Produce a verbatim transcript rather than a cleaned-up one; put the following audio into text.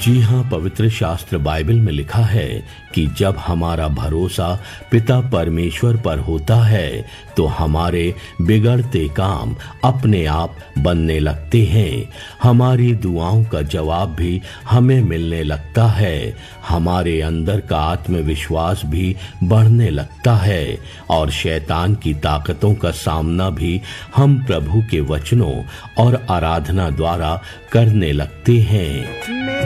जी हाँ, पवित्र शास्त्र बाइबल में लिखा है कि जब हमारा भरोसा पिता परमेश्वर पर होता है तो हमारे बिगड़ते काम अपने आप बनने लगते हैं। हमारी दुआओं का जवाब भी हमें मिलने लगता है। हमारे अंदर का आत्मविश्वास भी बढ़ने लगता है और शैतान की ताकतों का सामना भी हम प्रभु के वचनों और आराधना द्वारा करने लगते हैं।